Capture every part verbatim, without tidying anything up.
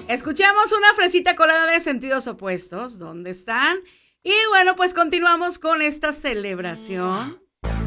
Escuchamos una fresita colada de sentidos opuestos. ¿Dónde están? Y bueno, pues continuamos con esta celebración.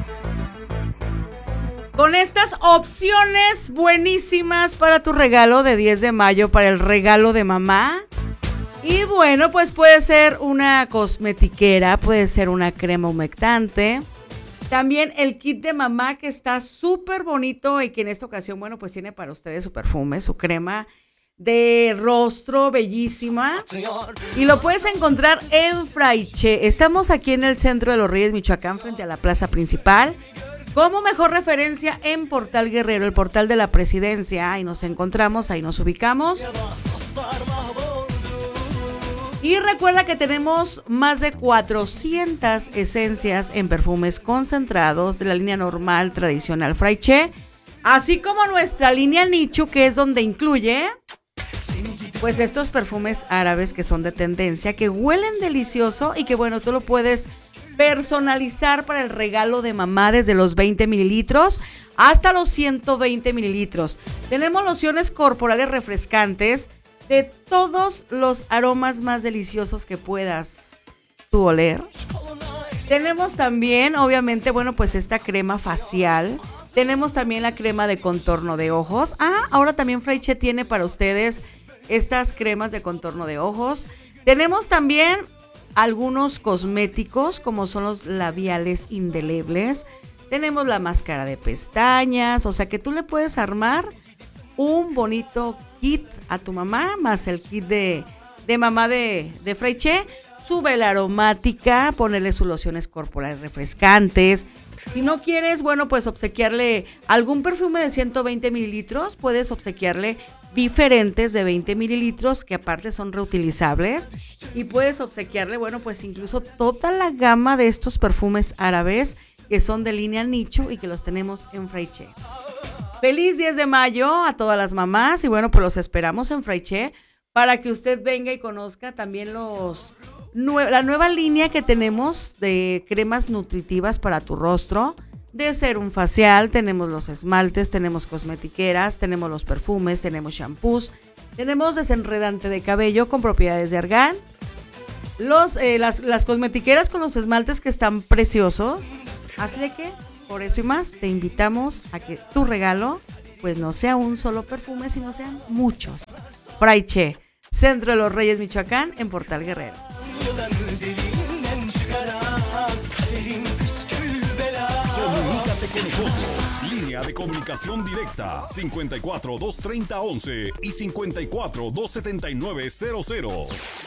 Con estas opciones buenísimas para tu regalo de diez de mayo, para el regalo de mamá. Y bueno, pues puede ser una cosmetiquera, puede ser una crema humectante. También el kit de mamá, que está súper bonito y que en esta ocasión, bueno, pues tiene para ustedes su perfume, su crema de rostro bellísima. Y lo puedes encontrar en Fraiche. Estamos aquí en el centro de Los Reyes, Michoacán, frente a la plaza principal. Como mejor referencia en Portal Guerrero, el portal de la presidencia. Ahí nos encontramos, ahí nos ubicamos. Y recuerda que tenemos más de cuatrocientas esencias en perfumes concentrados de la línea normal, tradicional Fraiche, así como nuestra línea nicho, que es donde incluye pues estos perfumes árabes que son de tendencia, que huelen delicioso y que bueno, tú lo puedes personalizar para el regalo de mamá desde los veinte mililitros hasta los ciento veinte mililitros. Tenemos lociones corporales refrescantes de todos los aromas más deliciosos que puedas tú oler. Tenemos también, obviamente, bueno, pues esta crema facial. Tenemos también la crema de contorno de ojos. Ah, ahora también Fraiche tiene para ustedes estas cremas de contorno de ojos. Tenemos también algunos cosméticos, como son los labiales indelebles. Tenemos la máscara de pestañas, o sea que tú le puedes armar un bonito kit a tu mamá, más el kit de, de mamá de, de Fraiche. Su vela aromática, ponerle sus lociones corporales refrescantes. Si no quieres, bueno, pues obsequiarle algún perfume de ciento veinte mililitros, puedes obsequiarle diferentes de veinte mililitros, que aparte son reutilizables. Y puedes obsequiarle, bueno, pues incluso toda la gama de estos perfumes árabes que son de línea nicho y que los tenemos en Fraiche. Feliz diez de mayo a todas las mamás y bueno, pues los esperamos en Fraiche para que usted venga y conozca también los la nueva línea que tenemos de cremas nutritivas para tu rostro, de serum facial. Tenemos los esmaltes, tenemos cosmetiqueras, tenemos los perfumes, tenemos shampoos, tenemos desenredante de cabello con propiedades de argán, los, eh, las, las cosmetiqueras con los esmaltes que están preciosos. Así de que, por eso y más, te invitamos a que tu regalo pues no sea un solo perfume, sino sean muchos. Fraiche, Centro de Los Reyes, Michoacán, en Portal Guerrero. Comunícate con nosotros. Línea de comunicación directa cincuenta y cuatro, doscientos treinta, once y cincuenta y cuatro, doscientos setenta y nueve, cero cero.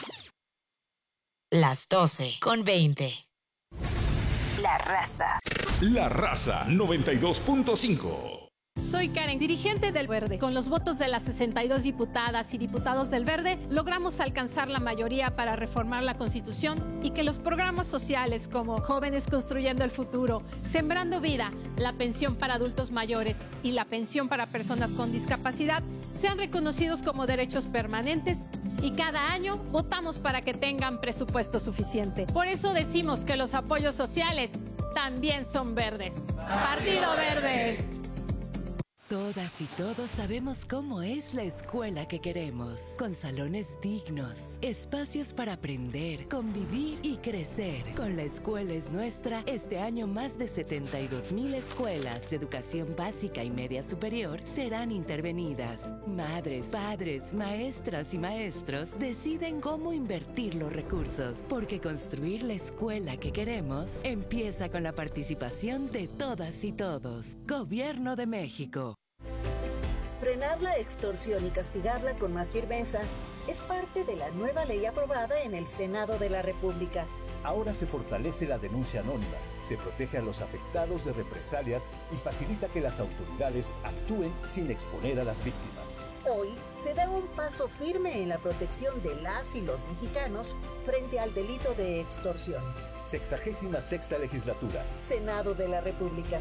Las doce con veinte. La Raza. La Raza noventa y dos punto cinco. Soy Karen, dirigente del Verde. Con los votos de las sesenta y dos diputadas y diputados del Verde, logramos alcanzar la mayoría para reformar la Constitución y que los programas sociales como Jóvenes Construyendo el Futuro, Sembrando Vida, la pensión para adultos mayores y la pensión para personas con discapacidad sean reconocidos como derechos permanentes, y cada año votamos para que tengan presupuesto suficiente. Por eso decimos que los apoyos sociales también son verdes. Partido Verde. Todas y todos sabemos cómo es la escuela que queremos, con salones dignos, espacios para aprender, convivir y crecer. Con La Escuela es Nuestra, este año más de setenta y dos mil escuelas de educación básica y media superior serán intervenidas. Madres, padres, maestras y maestros deciden cómo invertir los recursos, porque construir la escuela que queremos empieza con la participación de todas y todos. Gobierno de México. Frenar la extorsión y castigarla con más firmeza es parte de la nueva ley aprobada en el Senado de la República. Ahora se fortalece la denuncia anónima, se protege a los afectados de represalias y facilita que las autoridades actúen sin exponer a las víctimas. Hoy se da un paso firme en la protección de las y los mexicanos frente al delito de extorsión. Sexagésima sexta legislatura. Senado de la República.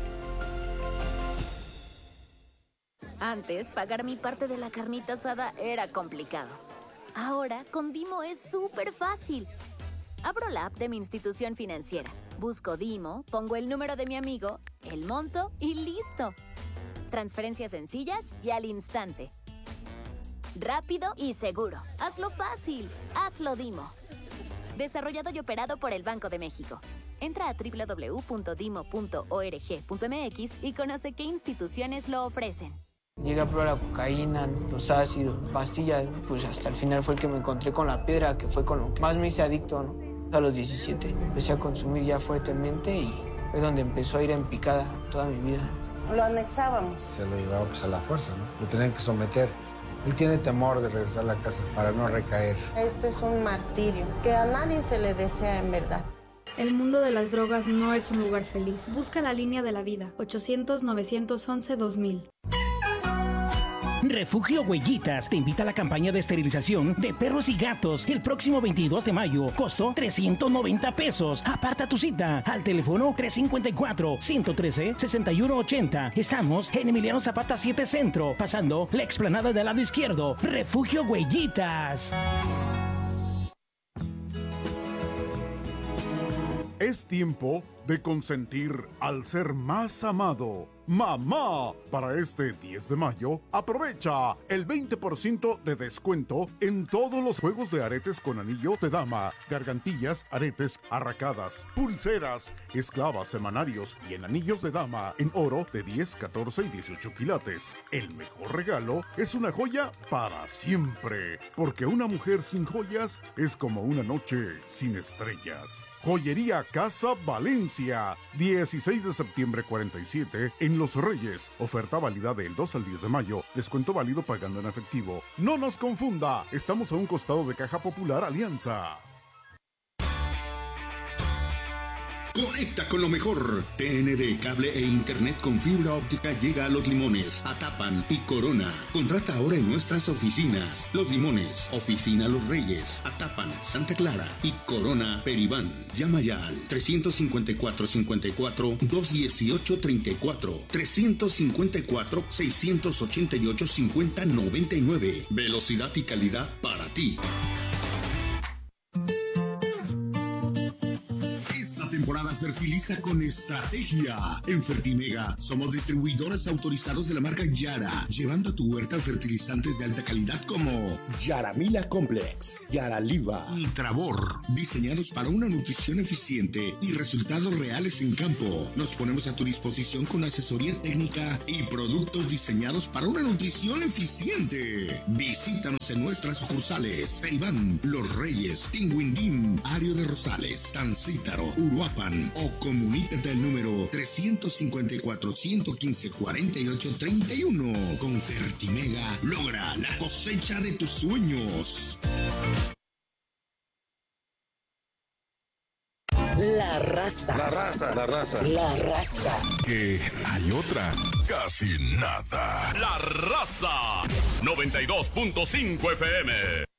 Antes, pagar mi parte de la carnita asada era complicado. Ahora, con Dimo es súper fácil. Abro la app de mi institución financiera, busco Dimo, pongo el número de mi amigo, el monto y listo. Transferencias sencillas y al instante. rápido y seguro. Hazlo fácil. Hazlo Dimo. Desarrollado y operado por el Banco de México. Entra a doble u doble u doble u punto dimo punto org punto m x y conoce qué instituciones lo ofrecen. Llegué a probar la cocaína, los ácidos, pastillas, pues hasta el final fue el que me encontré con la piedra, que fue con lo que más me hice adicto, ¿no? A los diecisiete empecé a consumir ya fuertemente y fue donde empezó a ir en picada toda mi vida. Lo anexábamos. Se lo llevaba pues a la fuerza, ¿no? Lo tenían que someter. Él tiene temor de regresar a la casa para no recaer. Esto es un martirio que a nadie se le desea en verdad. El mundo de las drogas no es un lugar feliz. Busca la línea de la vida. ochocientos, novecientos once, dos mil. Refugio Huellitas te invita a la campaña de esterilización de perros y gatos el próximo veintidós de mayo. Costo trescientos noventa pesos. Aparta tu cita al teléfono tres cinco cuatro, uno uno tres, seis uno ocho cero. Estamos en Emiliano Zapata siete Centro, pasando la explanada del lado izquierdo. Refugio Huellitas. Es tiempo de consentir al ser más amado. Mamá, para este diez de mayo, aprovecha el veinte por ciento de descuento en todos los juegos de aretes con anillo de dama, gargantillas, aretes, arracadas, pulseras, esclavas, semanarios y en anillos de dama en oro de diez, catorce y dieciocho quilates. El mejor regalo es una joya para siempre, porque una mujer sin joyas es como una noche sin estrellas. Joyería Casa Valencia, dieciséis de septiembre cuarenta y siete en Los Reyes. Oferta válida del dos al diez de mayo. Descuento válido pagando en efectivo. No nos confunda, estamos a un costado de Caja Popular Alianza. Conecta con lo mejor. T N D, cable e internet con fibra óptica llega a Los Limones, Atapan y Corona. Contrata ahora en nuestras oficinas. Los Limones, Oficina Los Reyes, Atapan, Santa Clara y Corona Peribán. Llama ya al trescientos cincuenta y cuatro, cincuenta y cuatro, doscientos dieciocho, treinta y cuatro, trescientos cincuenta y cuatro, seiscientos ochenta y ocho, cincuenta, noventa y nueve. Velocidad y calidad para ti. Temporada fertiliza con estrategia. En Fertimega somos distribuidores autorizados de la marca Yara, llevando a tu huerta fertilizantes de alta calidad como Yaramila Complex, Yaraliva y Travor, diseñados para una nutrición eficiente y resultados reales en campo. Nos ponemos a tu disposición con asesoría técnica y productos diseñados para una nutrición eficiente. Visítanos en nuestras sucursales: Peribán, Los Reyes, Tinguindín, Ario de Rosales, Tancítaro, Uruapan o comunícate al número trescientos cincuenta y cuatro, ciento quince, cuarenta y ocho, treinta y uno. Con Fertimega logra la cosecha de tus sueños. La raza. La raza, la raza. La raza. Que hay otra. Casi nada. La Raza. noventa y dos punto cinco F M.